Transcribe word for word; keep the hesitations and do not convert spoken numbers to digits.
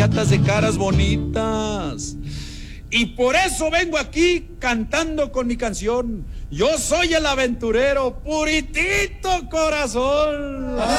de caras bonitas. Y por eso vengo aquí cantando con mi canción. Yo soy el aventurero, puritito corazón.